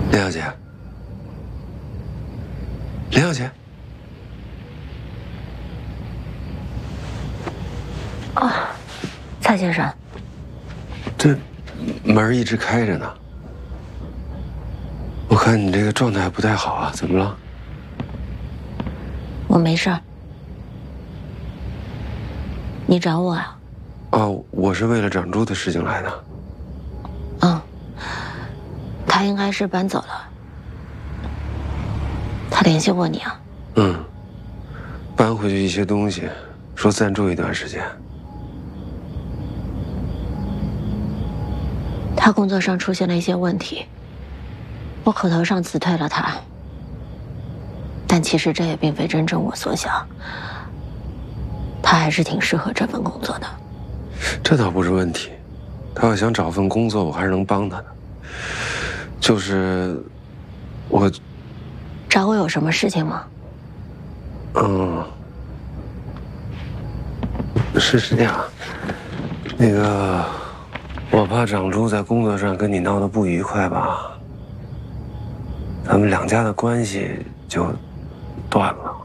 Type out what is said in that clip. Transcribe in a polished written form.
林小姐，林小姐， 哦，蔡先生， 这门一直开着呢。我看你这个状态不太好啊，怎么了？ 我没事儿。你找我啊？ 哦，我是为了长珠的事情来的。 嗯，他应该是搬走了。他联系过你啊？ 嗯，搬回去一些东西，说暂住一段时间。 他工作上出现了一些问题，我口头上辞退了他，但其实这也并非真正我所想。他还是挺适合这份工作的。 这倒不是问题，他要想找份工作，我还是能帮他的。就是我找我有什么事情吗？ 是这样，那个，我怕长珠在工作上跟你闹得不愉快吧，咱们两家的关系就断了。